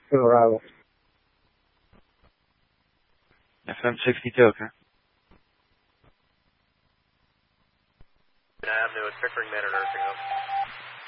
Good arrival. FM 62, okay. Avenue at Pickering Manor Nursing Home.